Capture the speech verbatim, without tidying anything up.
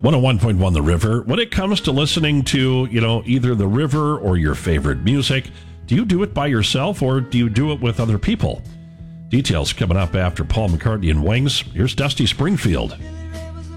one oh one point one The River. When it comes to listening to, you know, either The River or your favorite music, do you do it by yourself or do you do it with other people? Details coming up after Paul McCartney and Wings. Here's Dusty Springfield.